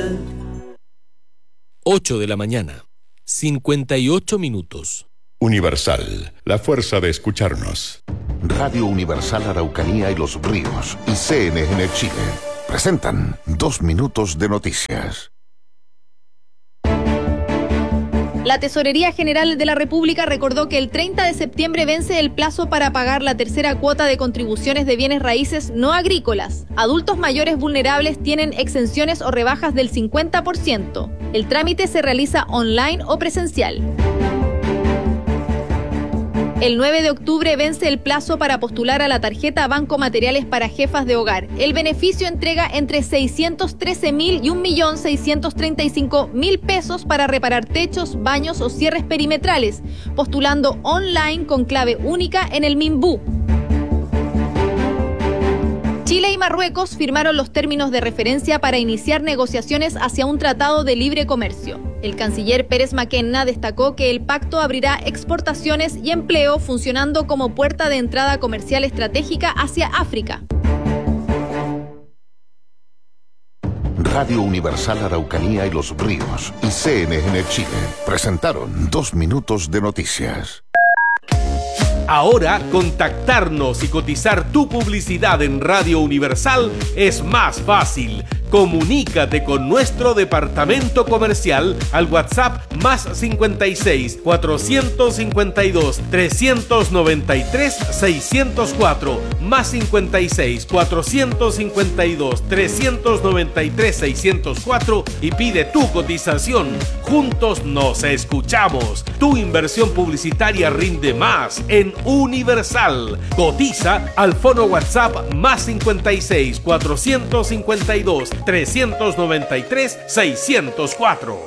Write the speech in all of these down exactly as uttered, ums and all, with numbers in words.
ocho de la mañana, cincuenta y ocho minutos. Universal, la fuerza de escucharnos. Radio Universal Araucanía y Los Ríos y C N N Chile presentan Dos Minutos de Noticias. La Tesorería General de la República recordó que el treinta de septiembre vence el plazo para pagar la tercera cuota de contribuciones de bienes raíces no agrícolas. Adultos mayores vulnerables tienen exenciones o rebajas del cincuenta por ciento. El trámite se realiza online o presencial. El nueve de octubre vence el plazo para postular a la tarjeta Banco Materiales para Jefas de Hogar. El beneficio entrega entre seiscientos trece mil y un millón seiscientos treinta y cinco mil pesos para reparar techos, baños o cierres perimetrales, postulando online con clave única en el Minbu. Chile y Marruecos firmaron los términos de referencia para iniciar negociaciones hacia un tratado de libre comercio. El canciller Pérez Maquena destacó que el pacto abrirá exportaciones y empleo funcionando como puerta de entrada comercial estratégica hacia África. Radio Universal Araucanía y Los Ríos y C N N Chile presentaron Dos Minutos de Noticias. Ahora, contactarnos y cotizar tu publicidad en Radio Universal es más fácil. Comunícate con nuestro departamento comercial al WhatsApp más cincuenta y seis, cuatrocientos cincuenta y dos, trescientos noventa y tres, seiscientos cuatro, más cincuenta y seis, cuatrocientos cincuenta y dos, trescientos noventa y tres, seiscientos cuatro y pide tu cotización. Juntos nos escuchamos. Tu inversión publicitaria rinde más en Universal. Cotiza al fono WhatsApp más cincuenta y seis, cuatrocientos cincuenta y dos, trescientos noventa y tres, seiscientos cuatro.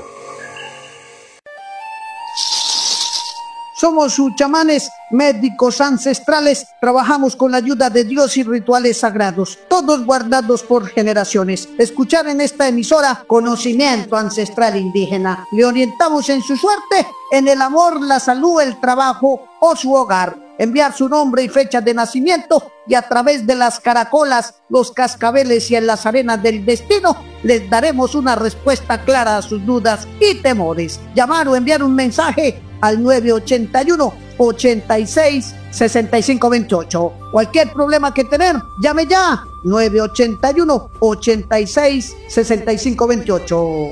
Somos sus chamanes, médicos ancestrales, trabajamos con la ayuda de Dios y rituales sagrados, todos guardados por generaciones. Escuchar en esta emisora conocimiento ancestral indígena. Le orientamos en su suerte, en el amor, la salud, el trabajo o su hogar. Enviar su nombre y fecha de nacimiento y a través de las caracolas, los cascabeles y en las arenas del destino les daremos una respuesta clara a sus dudas y temores. Llamar o enviar un mensaje al nueve ochenta y uno, ochenta y seis, sesenta y cinco veintiocho. Cualquier problema que tener, llame ya nueve ochenta y uno, ochenta y seis, sesenta y cinco veintiocho.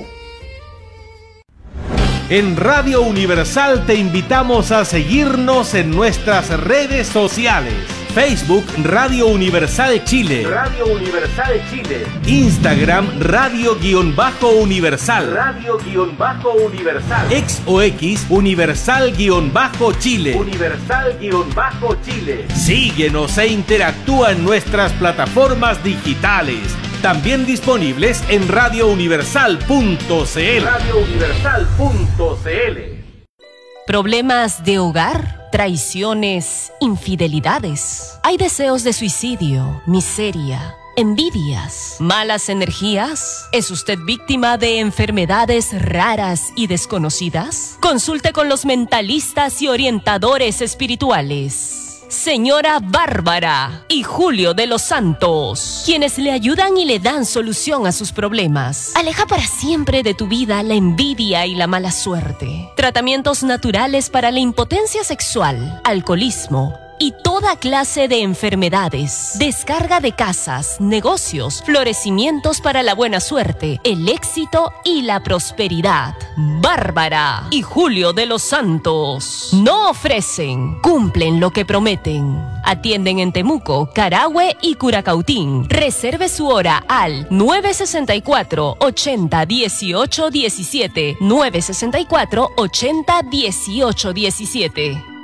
En Radio Universal te invitamos a seguirnos en nuestras redes sociales. Facebook Radio Universal Chile. Radio Universal Chile. Instagram Radio-Universal. Radio-Universal. Ex o X Universal-Chile. Universal-Chile. Síguenos e interactúa en nuestras plataformas digitales. También disponibles en radio universal punto c l. radio universal punto c l. ¿Problemas de hogar? Traiciones, infidelidades. Hay deseos de suicidio, miseria, envidias, malas energías. ¿Es usted víctima de enfermedades raras y desconocidas? Consulte con los mentalistas y orientadores espirituales. Señora Bárbara y Julio de los Santos, quienes le ayudan y le dan solución a sus problemas. Aleja para siempre de tu vida la envidia y la mala suerte. Tratamientos naturales para la impotencia sexual, alcoholismo y toda clase de enfermedades. Descarga de casas, negocios, florecimientos para la buena suerte, el éxito y la prosperidad. Bárbara y Julio de los Santos no ofrecen, cumplen lo que prometen. Atienden en Temuco, Carahue y Curacautín. Reserve su hora al nueve sesenta y cuatro, ochenta, dieciocho, diecisiete. nueve sesenta y cuatro, ochenta, dieciocho, diecisiete.